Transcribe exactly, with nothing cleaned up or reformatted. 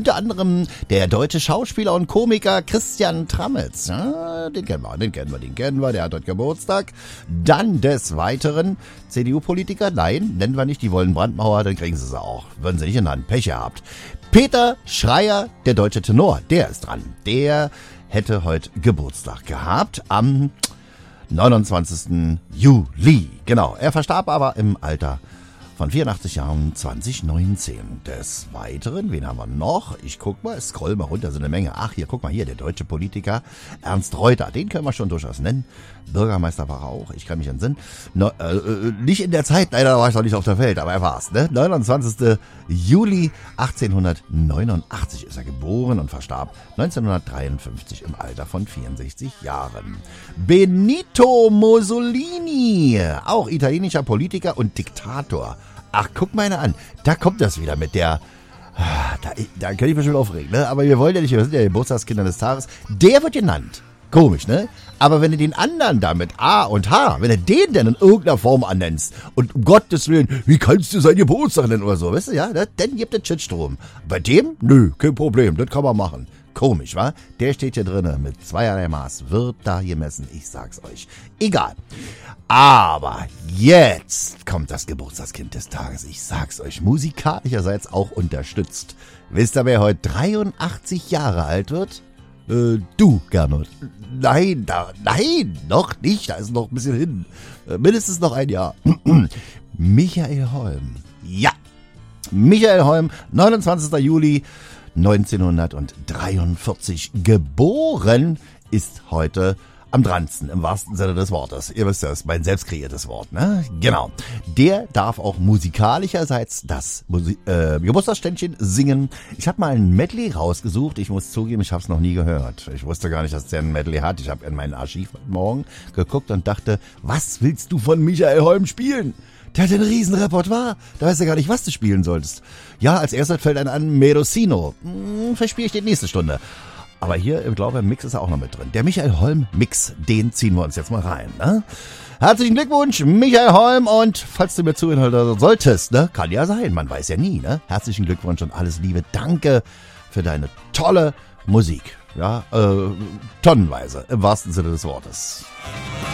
unter anderem der deutsche Schauspieler und Komiker Christian Tramitz. Ja, den kennen wir, den kennen wir, den kennen wir, der hat heute Geburtstag. Dann des Weiteren C D U-Politiker, nein, nennen wir nicht, die wollen Brandmauer, dann kriegen sie sie auch. Würden sie nicht in Hand, Pech gehabt. Peter Schreier, der deutsche Tenor, der ist dran. Der hätte heute Geburtstag gehabt am neunundzwanzigsten Juli. Genau, er verstarb aber im Alter von vierundachtzig Jahren zwanzig neunzehn. Des Weiteren, wen haben wir noch? Ich guck mal, scroll mal runter, so eine Menge. Ach, hier, guck mal hier, der deutsche Politiker Ernst Reuter, den können wir schon durchaus nennen. Bürgermeister war er auch, ich kann mich entsinnen. No, äh, nicht in der Zeit, leider da war ich noch nicht auf der Welt, aber er war's, ne? neunundzwanzigsten Juli achtzehnhundertneunundachtzig ist er geboren und verstarb neunzehnhundertdreiundfünfzig im Alter von vierundsechzig Jahren. Benito Mussolini, auch italienischer Politiker und Diktator. Ach, guck mal einer an, da kommt das wieder mit der... Da, da kann ich mich schon aufregen, ne? Aber wir wollen ja nicht, wir sind ja die Geburtstagskinder des Tages. Der wird genannt. Komisch, ne? Aber wenn du den anderen da mit A und H, wenn du den denn in irgendeiner Form annennst und um Gottes Willen, wie kannst du seinen Geburtstag nennen oder so, weißt du, ja, ne? Dann gibt es Shitstrom. Bei dem? Nö, kein Problem, das kann man machen. Komisch, wa? Der steht hier drinnen mit zweierlei Maß, wird da gemessen, ich sag's euch. Egal. Aber jetzt kommt das Geburtstagskind des Tages, ich sag's euch, musikalischerseits auch unterstützt. Wisst ihr, wer heute dreiundachtzig Jahre alt wird? Äh, du, Gernot. Nein, da, nein, noch nicht, da ist noch ein bisschen hin. Äh, mindestens noch ein Jahr. Michael Holm. Ja, Michael Holm, neunundzwanzigsten Juli neunzehnhundertdreiundvierzig geboren, ist heute am dransten, im wahrsten Sinne des Wortes. Ihr wisst das, mein selbst kreiertes Wort, ne? Genau. Der darf auch musikalischerseits das Musi- äh, Geburtstagsständchen singen. Ich habe mal ein Medley rausgesucht. Ich muss zugeben, ich habe es noch nie gehört. Ich wusste gar nicht, dass der ein Medley hat. Ich habe in mein Archiv heute Morgen geguckt und dachte, was willst du von Michael Holm spielen? Der hat ein riesen Repertoire. Da weißt du gar nicht, was du spielen sollst. Ja, als erstes fällt einem an Medocino. Hm, verspiele ich die nächste Stunde. Aber hier, ich glaube, im Mix ist er auch noch mit drin. Der Michael Holm Mix, den ziehen wir uns jetzt mal rein, ne? Herzlichen Glückwunsch, Michael Holm, und falls du mir zuhören solltest, ne? Kann ja sein, man weiß ja nie, ne? Herzlichen Glückwunsch und alles Liebe. Danke für deine tolle Musik. Ja, äh, tonnenweise, im wahrsten Sinne des Wortes.